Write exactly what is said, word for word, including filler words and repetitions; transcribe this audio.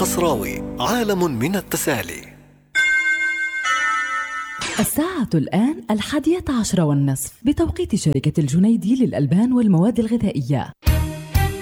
المصراوي، عالم من التسالي. الساعة الآن الحادية عشر والنصف بتوقيت شركة الجنيدي للألبان والمواد الغذائية.